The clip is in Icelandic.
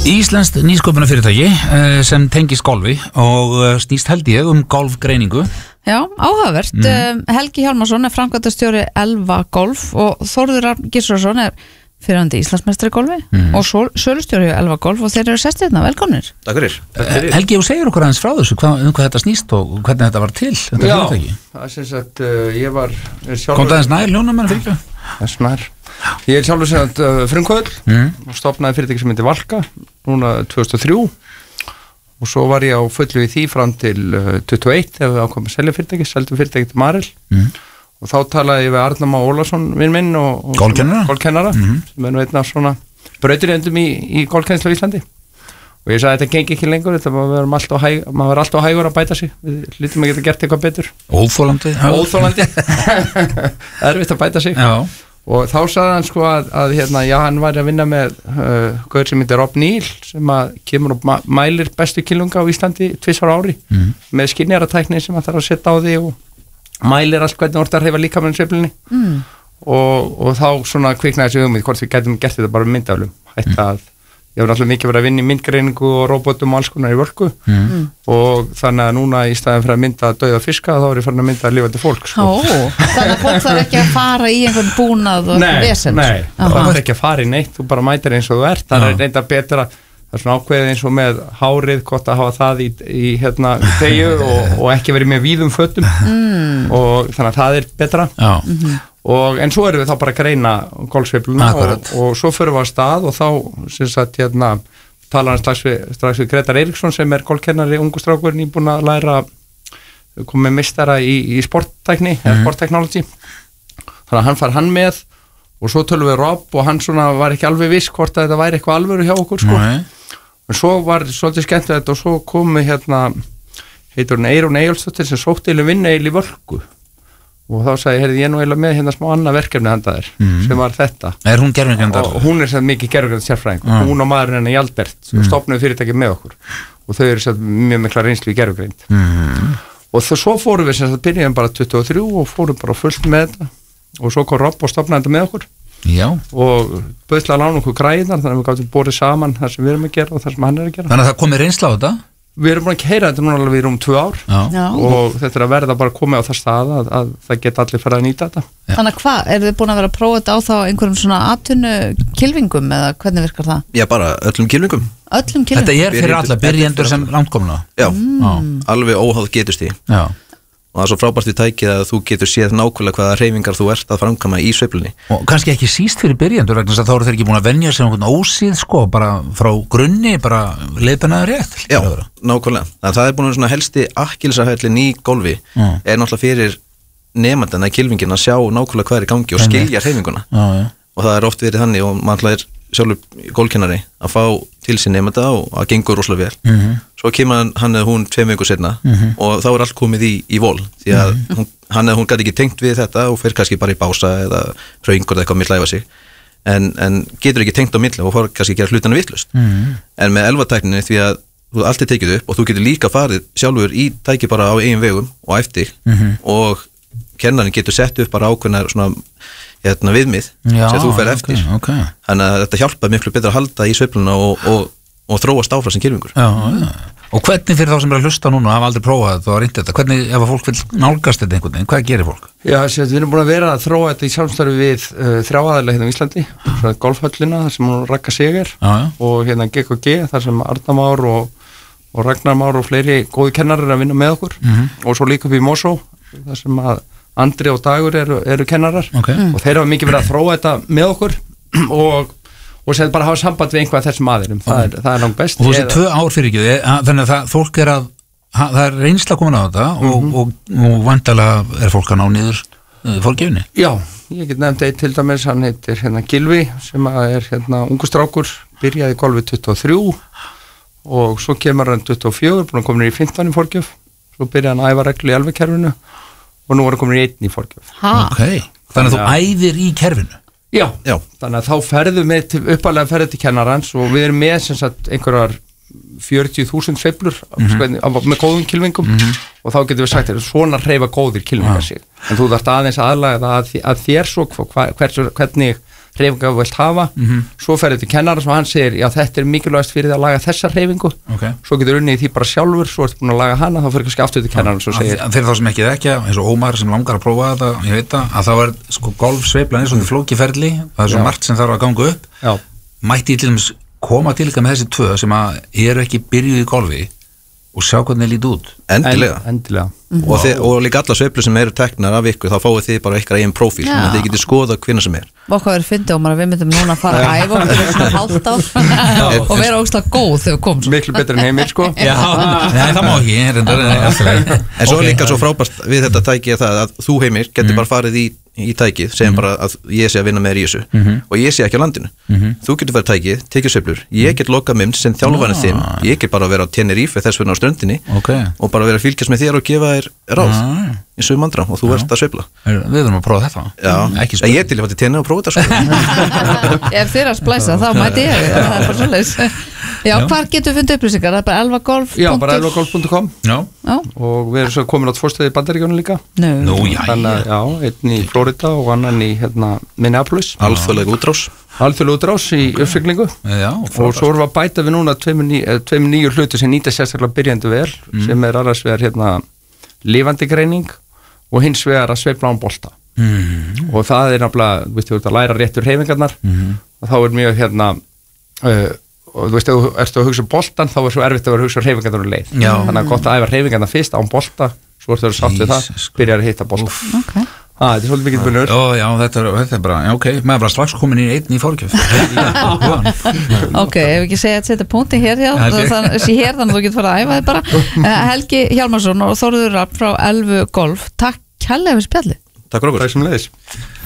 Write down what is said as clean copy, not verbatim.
Íslenskt nýsköpunarfyrirtæki sem tengist golfi og snýst held ég golfgreiningu. Já, áhugavert. Helgi Hjálmarsson framkvæmdastjóri Elva Golf og Þórður Rafn Gíslason fyrrandi Íslandsmeistari í golfi og sölustjóri Elva Golf og þeir eru sestir hérna, velkomnir. Takk fyrir. Helgi, þú segir okkur aðeins frá þessu, hvað þetta snýst og hvernig þetta var til, þetta fyrirtæki? Já, það sem sagt, ég var sjálfur... Kom það aðeins nær ljónamenn fyrir ekki? Þess nær. Ég sjálfur sem sagt frumkvöðl og stofnaði fyrirtæki sem heitir Valka, núna 2003 og svo var ég á fullu í því fram til 21 þegar við ákomum að selja fyrirtæki, seldum fyrirtæki til Marel og þá talaði ég við Arnar Má Ólafsson vinn minn og golfkennara sem nú einn af svona brautirendum í golfkennslu á Íslandi og ég sagði þetta gengi ekki lengur, þetta maður var alltaf hægur að bæta sig, við lítum að geta gert eitthvað betur. Óþolandi erfitt að bæta sig. Já. Og þá sagði hann sko að hann væri að vinna með gaur sem heitir Rob Neal sem að kemur og mælir bestu kylfunga á Íslandi 2 ári með skynjaratækni sem hann þarf að setja á því og mælir allt hvernig orðið að hreyfa líkamannum sveiflunni og þá svona kviknaði þessi hugmynd hvort við gætum gert þetta bara myndaflum ég var alltaf mikið verið að vinna í myndgreiningu og robotum og alls konar í völku og þannig að núna í staðin fyrir að mynda dauða fiska þá er ég farin að mynda lifandi fólk sko. Þannig að fólk þarf ekki að fara í einhvern búnað og vesen. Nei, það þarf ekki að fara í neitt, þú bara mætir eins og þú ert, það er reynda betra, það er svona ákveðið eins og með hárið, gott að hafa það í tegju og ekki verið með víðum fötum og þannig að það er betra. En svo erum við þá bara að greina golfsveifluna og svo förum við að stað og þá sem sagt talar hann strax við Gretar Eiríksson sem golfkennari, ungu strákur nýbúinn að læra komið meistara í sporttækni eða sportteknology þannig að hann fær hann með og svo tölum við Rob og hann svona var ekki alveg viss hvort að þetta væri eitthvað alvöru hjá okkur sko. En svo var svolítið skemmtilegt og svo komu heitur hún Eyrún Eyjólfsdóttir sem sótti vinna í völku og þá sagði ég, ég nú eiginlega með smá annað verkefni handa þér sem var þetta. Hún gervigreindar? Og hún sem mikið gervigreind sérfræðingur hún og maðurinn hennar Jaldert stofnuðu fyrirtæki með okkur og þau eru mjög mikla reynslu í gervigreind og svo fórum við byrjuðum bara 23 og fórum bara fullt með þetta og svo kom Rob og stofnaði þetta með okkur og bauðslega lána okkur græðar þannig að við gátum borið saman það sem við erum að gera og það sem hann er að gera. Þannig að það komið reynsla á þetta? Við erum búin að keyra þetta núna alveg í 2 ár og þetta er að verða bara komið á það stað að það geta allir farið að nýta þetta. Þannig að hvað, eru þið búin að vera að prófa þetta á þá einhverjum svona atvinnu kylfingum eða hvernig virkar það? Já, bara öllum kylfingum. Þetta er fyrir alla byrjendur sem langkomna? Já, alveg óháð getust í. Já. Og það er svo frábært í tækið að þú getur séð nákvæmlega hvaða hreyfingar þú ert að framkvæma í sveiflunni. Og kannski ekki síst fyrir byrjendur vegna þess að þá eru þeir ekki búin að venja sig einhvern ósíð sko, bara frá grunni, bara leiðbeinaður rétt. Já, nákvæmlega. Það er búin að svona helsti akkilsarhællin í golfi er náttúrulega fyrir nemandana í kylfingin að sjá nákvæmlega hvað er í gangi og skilja hreyfinguna. Og það er oft verið þannig og maður er sjálfur golfkennari að fá til sín nemanda og það gengur rosalega vel. Svo kemur hann eða hún 2 vikur seinna og þá er allt komið í vol því að hann eða hún gæti ekki tengt við þetta og fer kannski bara í bása eða hraungur eða eitthvað millæfa sig en getur ekki tengt á milli og fór kannski að gera hlutana vitlaust. En með elvatækninni því að þú allt er tekið upp og þú getur líka farið sjálfur í tæki bara á eigin vegum og eftir og kennarinn getur sett upp bara ákveðnar svona viðmið sem þú fer eftir. Þannig að þetta hjálpa miklu betur að halda í sveifluna og þróast áfram sem kylfingur. Og hvernig fyrir þá sem er að hlusta núna og hafa aldrei prófað þetta og reynt þetta, hvernig ef að fólk vil nálgast þetta einhvern veginn, hvað gerir fólk? Já, við erum búin að vera að þróa þetta í samstarfi við 3 aðila hérna á Íslandi, golfhöllina þar sem hún Ragga Seger og GKG þar sem Arnar Már og Ragnar Már og fleiri góði kennarar að vinna með okkur og svo líka upp í Mosó þar sem að Andri og Dagur eru kennarar og þeir hafa mikið verið að þróa þetta með okkur og sem bara hafa samband við einhvað þessum aðilum, það er langt best. Og þú sé 2 ár fyrir ekki, þannig að fólk er það er reynsla komin á þetta og vandalega er fólk að ná niður fólkgefinni. Já, ég get nefnt eitt til dæmis, hann heitir Gylfi sem er ungu strákur, byrjaði í golfi 23 og svo kemur hann 24, búin að koma í 15 í fólkgjöf, svo byrjaði hann að æfa reglu í elvikerfinu og nú var hann komin í 1 í fólkgjöf. Þannig að þú æðir í kerfinu? Já, þannig að þá ferðum við uppalega ferðið til kennarans og við erum með sem sagt einhverjar 40.000 sveiflur með góðum kylfingum og þá getum við sagt að svona hreyfa góðir kylfingar sig en þú þarft aðeins aðlaga það að þér svo hvernig hreyfingar þú vilt hafa, svo ferður til kennara og hann segir, já þetta mikilvægast fyrir það að laga þessa hreyfingu, svo getur unnið því bara sjálfur, svo ertu búin að laga hana, þá fyrir kannski aftur til kennara og segir. Fyrir þá sem ekki þekkja, eins og Ómar sem langar að prófa þetta, ég veit að þá sko golfsveiflan er svona flókiferli, það er svo margt sem þarf að ganga upp, mætti til dæmis koma til ykkar með þessi tvö sem að eru ekki byrjuð í golfi og sjá hvernig það líti út. Endilega. Og líka alla sveiflur sem eru teknar af ykkur, þá fáið þið bara ykkar eigin prófíl, þannig að þið getið skoða hvenær sem er. Hvað er fyndið, Ómar, að við myndum núna að fara að æfa okkur svona hálft ár og vera ógeðslega góð þegar við komum. Miklu betur en Heimir, sko. Já, nei, það má ekki. En svo líka svo frábært við þetta tæki að þú, Heimir, getur bara farið í tækið, segjum bara að ég sé að vinna með þér í þessu og ég sé ekki á landinu. Þú getur farið tækið, tekið sveiflur, ég get lokað mynd sem þjálfarinn þinn, ég get bara að vera á Tenerife þess vegna á ströndinni og bara vera að fylgjast með þér og gefa þér ráð eins og andra og þú ert að sveifla. Við þurfum að prófa þetta. Já, ég til að fara til Tenerife og prófa þetta. Ef þér að splæsa þá mæti ég, það er bara svoleiðis. Já, hvar getur við fundið upplýsingar? Það er bara elvagolf. Já, bara elvagolf.com og við erum svo komin á tvorstöði í Bandaríkjunum líka. Nú, já. Einn í Florida og annan í Minneapolis. Alþjóðleg útrás í uppsiglingu. Og svo erum við að bæta við núna tveimur nýju hluti sem nýta sérstaklega byrjandi vel, sem annars vegar lifandi greining og hins vegar að sveifla án bolta. Og það er náttúrulega, þú ert að læra réttur hreyfingarnar og þá er mjög og þú veist, ef þú ert að hugsa boltan þá er svo erfitt að vera að hugsa hreyfingarnar um leið. Þannig að gott að æfa hreyfingarnar fyrst án bolta, svo ertu að vera sátt við það, byrjar að hitta bolta. Þetta er svolítið mikið bunur. Já, þetta er bara, maður er bara strax komin í einn í fórgjöf. Ok, ef ekki segja að setja punkti hér þannig að þú getur fara að æfa þig bara. Helgi Hjálmarsson og Þórður Rapp frá Elvu Golf, takk kærlega fyrir spjalli. Takk fyrir okkur. Takk sem leiðis.